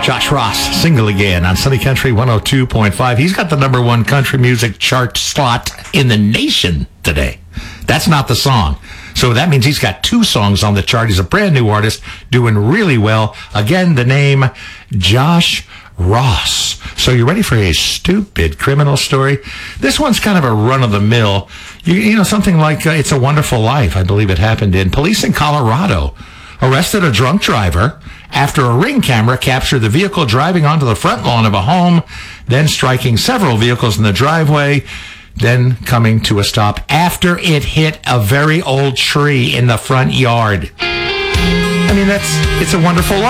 Josh Ross, Single Again on Sunny Country 102.5. He's got the number one country music chart slot in the nation today. That's not the song. So that means he's got two songs on the chart. He's a brand new artist doing really well. Again, the name Josh Ross. So you ready for a stupid criminal story? This one's kind of a run-of-the-mill. You know, something like It's a Wonderful Life. I believe it happened in police in Colorado. Arrested a drunk driver after a Ring camera captured the vehicle driving onto the front lawn of a home, then striking several vehicles in the driveway, then coming to a stop after it hit a very old tree in the front yard. I mean, It's a Wonderful Life.